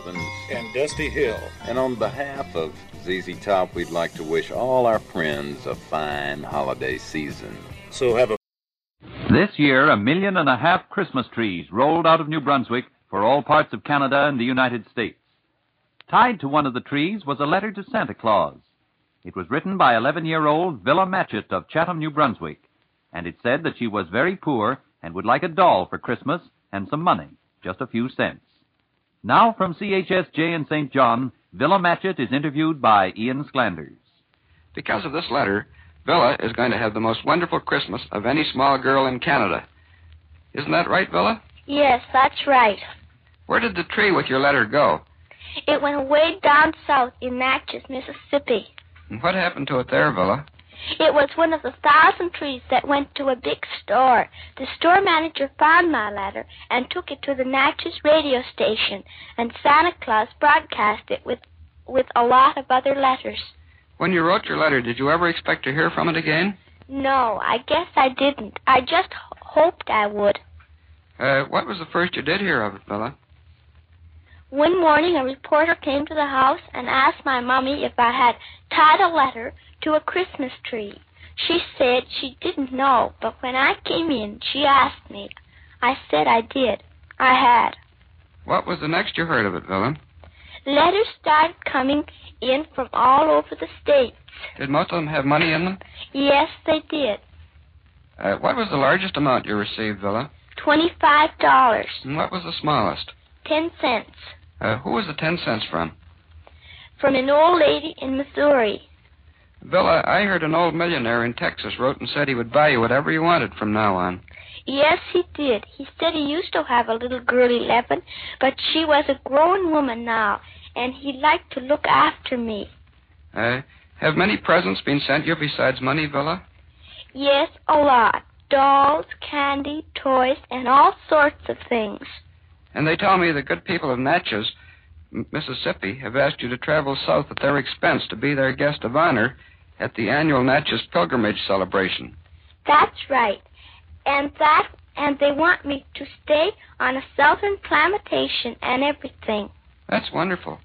Evans and Dusty Hill. And on behalf of ZZ Top, we'd like to wish all our friends a fine holiday season. So have a... This year, 1.5 million Christmas trees rolled out of New Brunswick for all parts of Canada and the United States. Tied to one of the trees was a letter to Santa Claus. It was written by 11-year-old Villa Matchett of Chatham, New Brunswick, and it said that she was very poor and would like a doll for Christmas and some money, just a few cents. Now from CHSJ in St. John, Villa Matchett is interviewed by Ian Sklanders. Because of this letter, Villa is going to have the most wonderful Christmas of any small girl in Canada. Isn't that right, Villa? Yes, that's right. Where did the tree with your letter go? It went way down south in Natchez, Mississippi. And what happened to it there, Villa? It was one of the 1,000 trees that went to a big store. The store manager found my letter and took it to the Natchez radio station, and Santa Claus broadcast it with a lot of other letters. When you wrote your letter, did you ever expect to hear from it again? No, I guess I didn't. I just hoped I would. What was the first you did hear of it, Villa? One morning, a reporter came to the house and asked my mommy if I had tied a letter to a Christmas tree. She said she didn't know, but when I came in, she asked me. I said I did. I had. What was the next you heard of it, Villa? Letters started coming in from all over the states. Did most of them have money in them? Yes, they did. What was the largest amount you received, Villa? $25. And what was the smallest? 10 cents. Who was the 10 cents from? From an old lady in Missouri. Villa, I heard an old millionaire in Texas wrote and said he would buy you whatever you wanted from now on. Yes, he did. He said he used to have a little girl, 11, but she was a grown woman now, and he'd like to look after me. Have many presents been sent you besides money, Villa? Yes, a lot. Dolls, candy, toys, and all sorts of things. And they tell me the good people of Natchez, Mississippi, have asked you to travel south at their expense to be their guest of honor at the annual Natchez Pilgrimage celebration. That's right. And they want me to stay on a southern plantation and everything. That's wonderful.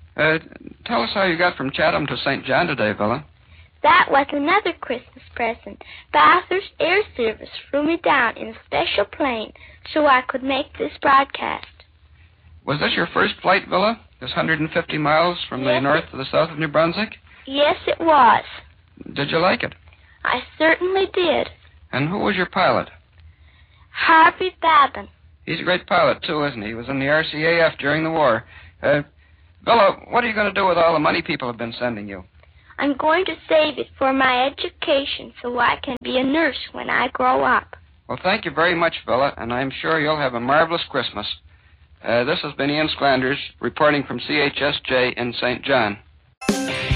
Tell us how you got from Chatham to St. John today, Villa. That was another Christmas present. Bathurst Air Service flew me down in a special plane so I could make this broadcast. Was this your first flight, Villa? This 150 miles from the north to the south of New Brunswick? Yes, it was. Did you like it? I certainly did. And who was your pilot? Harvey Babin. He's a great pilot, too, isn't he? He was in the RCAF during the war. Villa, what are you going to do with all the money people have been sending you? I'm going to save it for my education so I can be a nurse when I grow up. Well, thank you very much, Villa, and I'm sure you'll have a marvelous Christmas. This has been Ian Sklanders reporting from CHSJ in St. John.